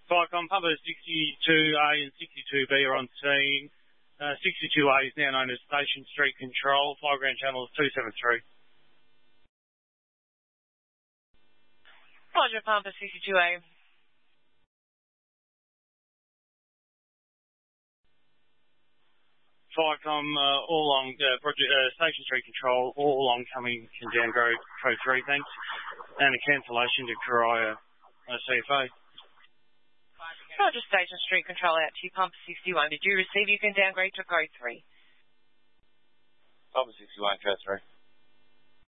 Vicom, Pumper 62A and 62B are on scene. 62A is now known as Station Street Control. Fire ground channel is 273. Roger, Pumper 62A. Vicom, all along Station Street Control, all along coming Kendang Road, Code 3, thanks. And a cancellation to Karaya CFA. Roger, Station Street Control out to you, Pumper 61. Did you receive your can downgrade to Code 3? Pumper 61, Code 3.